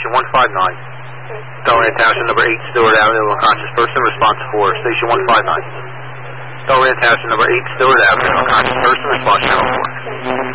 Station 159. Delran Township, number 8, Stewart Avenue, unconscious person, response 4. Station 159. Delran Township, number 8, Stewart Avenue, unconscious person, response channel 4.